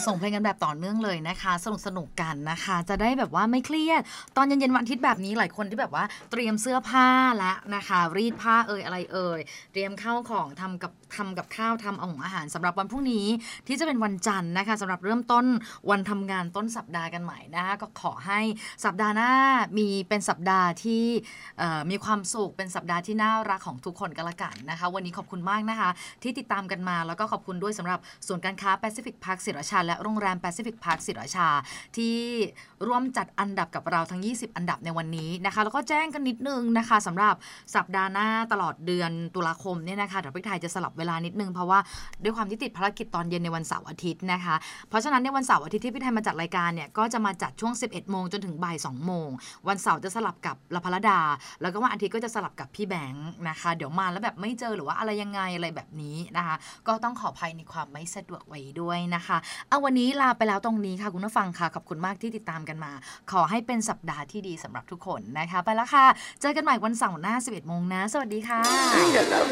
ส่งเพลงกันแบบต่อเนื่องเลยนะคะสนุกกันนะคะจะได้แบบว่าไม่เครียดตอนเย็นๆวันอาทิตย์แบบนี้หลายคนที่แบบว่าเตรียมเสื้อผ้าและนะคะรีดผ้าอะไรเตรียมข้าวของทำกับข้าวทำอาหารสำหรับวันพรุ่งนี้ที่จะเป็นวันจันทร์นะคะสำหรับเริ่มต้นวันทำงานต้นสัปดาห์กันใหม่นะคะก็ขอให้สัปดาห์หน้ามีเป็นสัปดาห์ที่มีความสุขเป็นสัปดาห์ที่น่ารักของทุกคนกันละกันนะคะวันนี้ขอบคุณมากนะคะที่ติดตามกันมาแล้วก็ขอบคุณด้วยสำหรับศูนย์การค้า Pacific Park ศรีราชาและโรงแรม Pacific Park ศรีราชาที่ร่วมจัดอันดับกับเราทั้ง20อันดับในวันนี้นะคะแล้วก็แจ้งกันนิดนึงนะคะสำหรับสัปดาห์หน้าตลอดเดือนตุลาคมเนี่ยนะคะเดี๋ยวพี่ไทยจะสลับเวลานิดนึงเพราะว่าด้วยความที่ติดภารกิจตอนเย็นในวันเสาร์อาทิตย์นะคะเพราะฉะนั้นในวันเสาร์อาทิตย์ที่พี่ไทยมาจัดรายการเนี่ยก็จะมาจัดช่วง 11 โมงจนถึงบ่าย 2 โมงวันเสาร์จะสลับกับละพลดาแล้วก็วันอาทิตย์ก็จะสลับกับพี่แบงค์นะคะเดี๋ยวมาแล้วแบบไม่เจอหรือว่าอะไรยังไงอะไรแบบนี้นะคะก็ต้องขออภัยในความไม่สะดวกไว้ด้วยนะคะเอาวันนี้ลาไปแล้วตรงนี้ค่ะคุณผู้ฟังค่ะขอบคุณมากที่ติดตามกันมาขอให้เป็นสัปดาห์ที่ดีสำหรับทุกคนนะคะไปแล้วค่ะเจอกันใหม่วันเสาร์หน้า 11 โมงนะสวัสดีค่ะ